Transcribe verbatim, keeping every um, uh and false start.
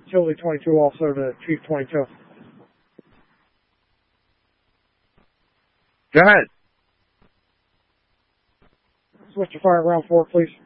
Tilly twenty-two, also to Chief twenty-two. Go ahead. Switch to fire round four, please.